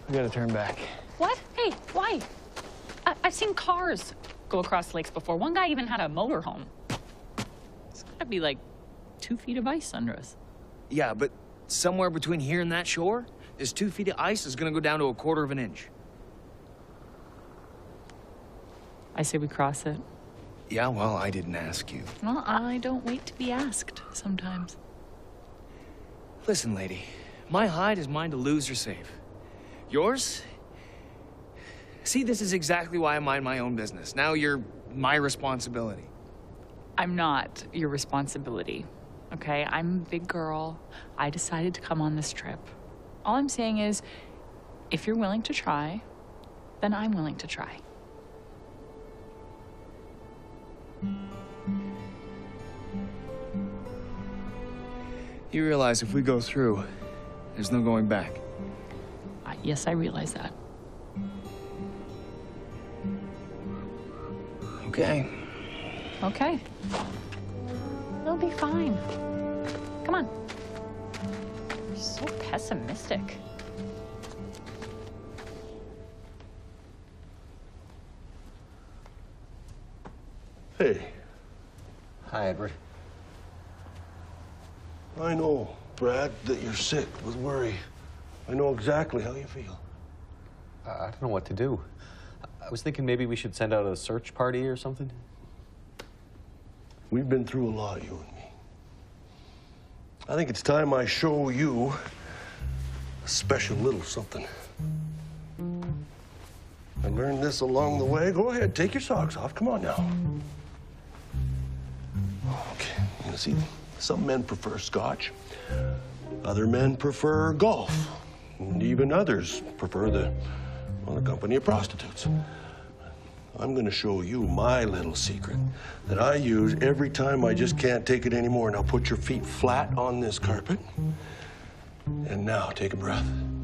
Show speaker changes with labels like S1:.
S1: We gotta turn back.
S2: What? Hey, why? I've seen cars go across lakes before. One guy even had a motorhome. It's gotta be like 2 feet of ice under us.
S3: Yeah, but somewhere between here and that shore, this 2 feet of ice is gonna go down to 1/4 of an inch.
S2: I say we cross it.
S3: Yeah, well, I didn't ask you.
S2: Well, I don't wait to be asked sometimes.
S3: Listen, lady, my hide is mine to lose or save. Yours? See, this is exactly why I mind my own business. Now you're my responsibility.
S2: I'm not your responsibility, okay? I'm a big girl. I decided to come on this trip. All I'm saying is, if you're willing to try, then I'm willing to try.
S3: You realize if we go through, there's no going back.
S2: Yes, I realize that.
S3: Okay.
S2: Okay. It'll be fine. Come on. You're so pessimistic.
S4: Hey.
S5: Hi, Edward.
S4: I know, Brad, that you're sick with worry. I know exactly how you feel.
S5: I don't know what to do. I was thinking maybe we should send out a search party or something.
S4: We've been through a lot, you and me. I think it's time I show you a special little something. I learned this along the way. Go ahead, take your socks off. Come on now. Okay, you see, some men prefer scotch. Other men prefer golf. And even others prefer the company of prostitutes. I'm going to show you my little secret that I use every time I just can't take it anymore. Now put your feet flat on this carpet. And now take a breath.